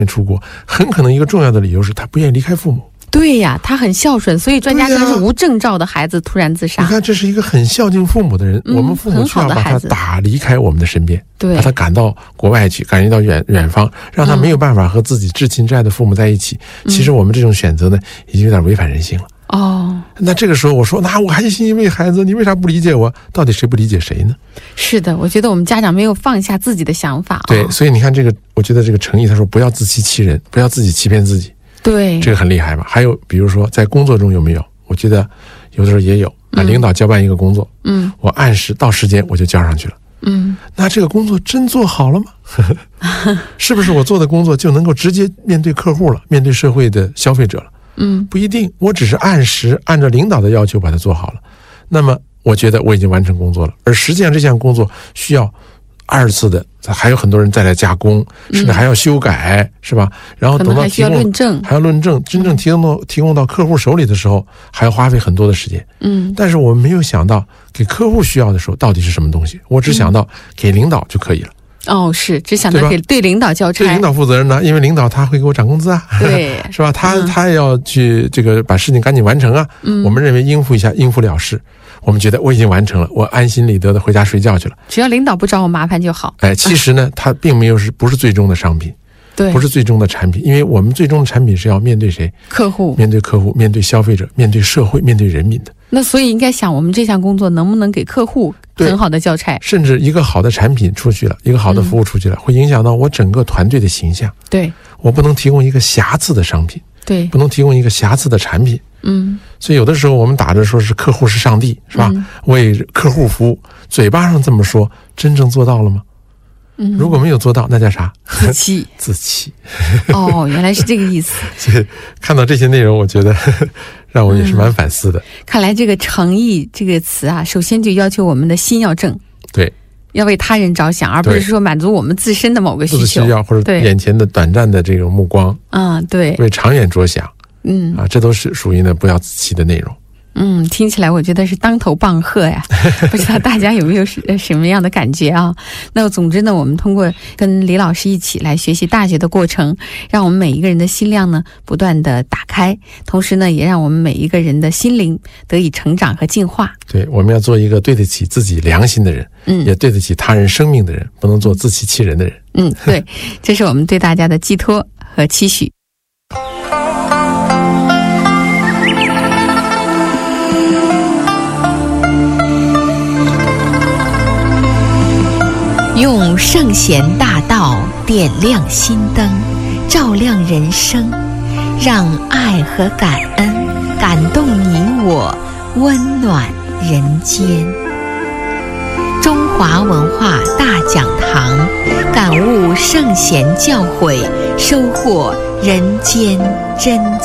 出国，很可能一个重要的理由是他不愿意离开父母。 对呀，他很孝顺，所以专家说是无证照的孩子突然自杀。 你看，这是一个很孝敬父母的人，我们父母需要把他打离开我们的身边， 对， 把他赶到国外去，赶到远方，让他没有办法和自己至亲至爱的父母在一起。其实我们这种选择呢，已经有点违反人性了。那这个时候我说，那我还是一位孩子，你为啥不理解我？到底谁不理解谁呢？ 是的，我觉得我们家长没有放下自己的想法。 对，所以你看这个，我觉得这个诚意，他说不要自欺欺人，不要自己欺骗自己。 对， 这个很厉害吧？还有比如说在工作中有没有？我觉得有的时候也有啊，领导交办一个工作，我按时到时间我就交上去了，那这个工作真做好了吗？是不是我做的工作就能够直接面对客户了，面对社会的消费者了？不一定，我只是按时按照领导的要求把它做好了，那么我觉得我已经完成工作了。而实际上这项工作需要二次的，还有很多人再来加工，甚至还要修改，是吧？然后等到提供还要论证，真正提供到客户手里的时候，还要花费很多的时间。但是我们没有想到给客户需要的时候到底是什么东西，我只想到给领导就可以了。 是只想到对领导交差， 对领导负责任呢，因为领导他会给我涨工资啊， 对， 是吧？他也要去这个把事情赶紧完成啊。我们认为应付一下，应付了事。我们觉得我已经完成了，我安心理得的回家睡觉去了。 只要领导不找我麻烦就好。 其实呢，它并不是最终的商品， 对， 不是最终的产品，因为我们最终的产品是要面对谁？ 客户， 面对客户，面对消费者，面对社会，面对人民的。 那所以应该想，我们这项工作能不能给客户很好的交差？ 甚至一个好的产品出去了，一个好的服务出去了，会影响到我整个团队的形象。 对， 我不能提供一个瑕疵的商品， 对， 不能提供一个瑕疵的产品。所以有的时候我们打着说是客户是上帝，是吧？为客户服务，嘴巴上这么说，真正做到了吗？如果没有做到，那叫啥？ 自欺。 自欺。 原来是这个意思。 所以看到这些内容，我觉得让我也是蛮反思的。 看来这个诚意这个词啊，首先就要求我们的心要正。 对。 要为他人着想，而不是说满足我们自身的某个需求， 需要或者眼前的短暂的这种目光。 对， 为长远着想。这都是属于呢不要自欺的内容。 听起来我觉得是当头棒喝呀，不知道大家有没有什么样的感觉啊？那总之呢，我们通过跟李老师一起来学习大学的过程，让我们每一个人的心量呢不断的打开，同时呢也让我们每一个人的心灵得以成长和进化。 对，我们要做一个对得起自己良心的人，也对得起他人生命的人，不能做自欺欺人的人。 对，这是我们对大家的寄托和期许。 用圣贤大道点亮心灯，照亮人生，让爱和感恩感动你我，温暖人间。中华文化大讲堂，感悟圣贤教诲，收获人间真